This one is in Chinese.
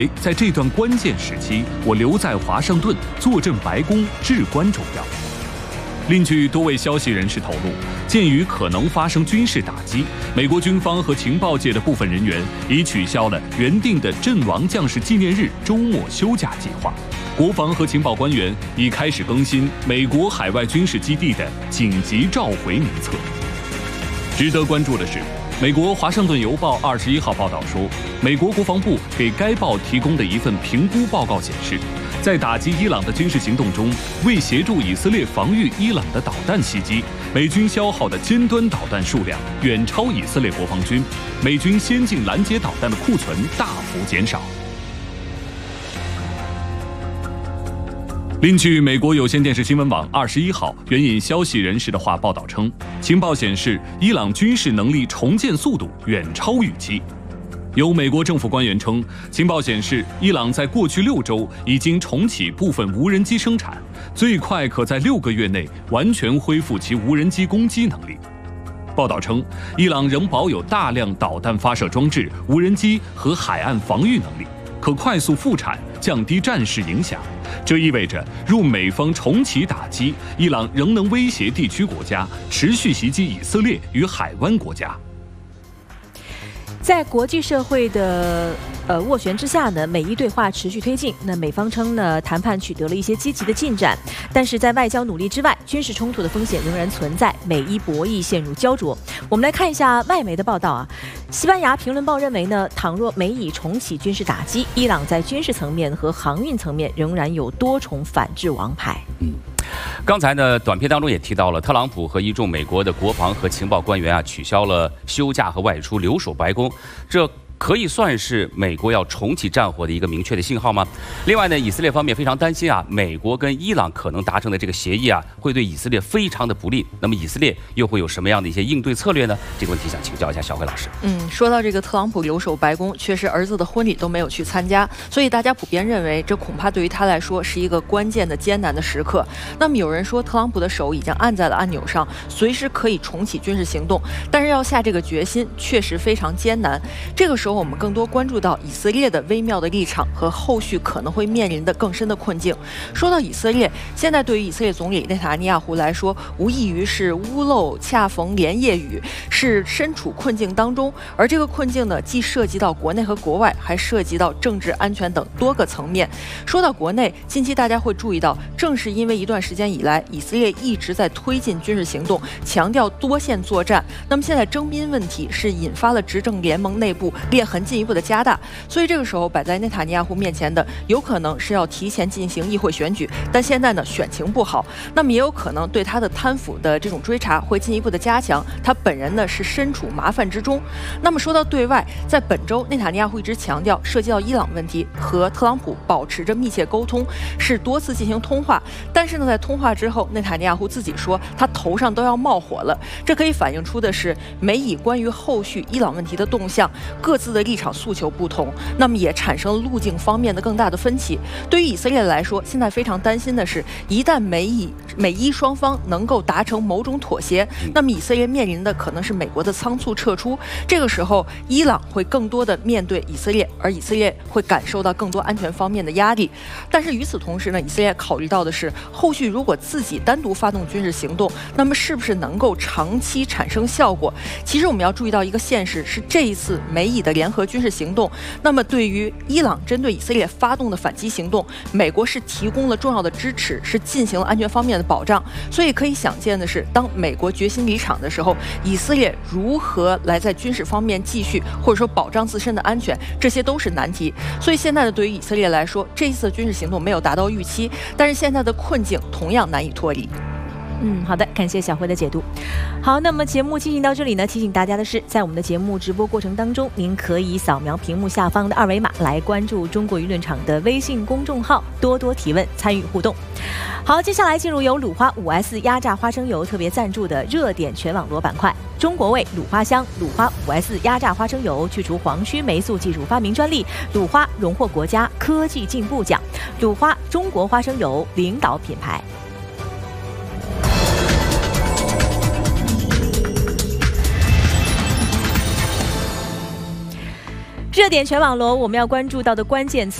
在这段关键时期，我留在华盛顿坐镇白宫至关重要。另据多位消息人士透露，鉴于可能发生军事打击，美国军方和情报界的部分人员已取消了原定的阵亡将士纪念日周末休假计划。国防和情报官员已开始更新美国海外军事基地的紧急召回名册。值得关注的是，美国《华盛顿邮报》21号报道说，美国国防部给该报提供的一份评估报告显示，在打击伊朗的军事行动中，为协助以色列防御伊朗的导弹袭击，美军消耗的尖端导弹数量远超以色列国防军，美军先进拦截导弹的库存大幅减少。另据美国有线电视新闻网21号援引消息人士的话报道称，情报显示伊朗军事能力重建速度远超预期。有美国政府官员称，情报显示伊朗在过去6周已经重启部分无人机生产，最快可在6个月内完全恢复其无人机攻击能力。报道称，伊朗仍保有大量导弹发射装置、无人机和海岸防御能力，可快速复产，降低战事影响。这意味着，若美方重启打击，伊朗仍能威胁地区国家，持续袭击以色列与海湾国家。 在国际社会的斡旋之下呢，美伊对话持续推进。那美方称呢，谈判取得了一些积极的进展，但是在外交努力之外，军事冲突的风险仍然存在，美伊博弈陷入焦灼。我们来看一下外媒的报道啊。西班牙评论报认为呢，倘若美以重启军事打击，伊朗在军事层面和航运层面仍然有多重反制王牌。 刚才呢，短片当中也提到了，特朗普和一众美国的国防和情报官员啊，取消了休假和外出，留守白宫，这可以算是美国要重启战火的一个明确的信号吗？另外呢，以色列方面非常担心啊，美国跟伊朗可能达成的这个协议啊，会对以色列非常的不利。那么以色列又会有什么样的一些应对策略呢？这个问题想请教一下小慧老师。 说到这个特朗普留守白宫，确实儿子的婚礼都没有去参加，所以大家普遍认为这恐怕对于他来说是一个关键的艰难的时刻。那么有人说，特朗普的手已经按在了按钮上，随时可以重启军事行动，但是要下这个决心确实非常艰难。这个时候我们更多关注到以色列的微妙的立场和后续可能会面临的更深的困境。说到以色列，现在对于以色列总理内塔尼亚胡来说，无异于是屋漏恰逢连夜雨，是身处困境当中。而这个困境呢，既涉及到国内和国外，还涉及到政治安全等多个层面。说到国内，近期大家会注意到，正是因为一段时间以来，以色列一直在推进军事行动，强调多线作战。那么现在征兵问题是引发了执政联盟内部裂痕进一步的加大，所以这个时候摆在内塔尼亚胡面前的，有可能是要提前进行议会选举，但现在呢选情不好，那么也有可能对他的贪腐的这种追查会进一步的加强，他本人呢是身处麻烦之中。那么说到对外，在本周内塔尼亚胡一直强调，涉及到伊朗问题和特朗普保持着密切沟通，是多次进行通话，但是呢在通话之后，内塔尼亚胡自己说他头上都要冒火了，这可以反映出的是美以关于后续伊朗问题的动向，各自的立场诉求不同，那么也产生了路径方面的更大的分歧。对于以色列来说，现在非常担心的是，一旦美伊双方能够达成某种妥协，那么以色列面临的可能是美国的仓促撤出。这个时候，伊朗会更多的面对以色列，而以色列会感受到更多安全方面的压力。但是与此同时呢，以色列考虑到的是，后续如果自己单独发动军事行动，那么是不是能够长期产生效果？其实我们要注意到一个现实是，这一次美以的联合军事行动，那么对于伊朗针对以色列发动的反击行动，美国是提供了重要的支持，是进行了安全方面的保障。所以可以想见的是，当美国决心离场的时候，以色列如何来在军事方面继续或者说保障自身的安全，这些都是难题。所以现在的对于以色列来说，这一次的军事行动没有达到预期，但是现在的困境同样难以脱离。 好的，感谢小辉的解读。好，那么节目进行到这里呢，提醒大家的是，在我们的节目直播过程当中，您可以扫描屏幕下方的二维码来关注中国舆论场的微信公众号，多多提问，参与互动。好，接下来进入由鲁花 5S 压榨花生油特别赞助的热点全网罗板块。中国味鲁花香鲁花 5S 压榨花生油去除黄曲霉素技术发明专利，鲁花荣获国家科技进步奖，鲁花中国花生油领导品牌。 热点全网罗，我们要关注到的关键词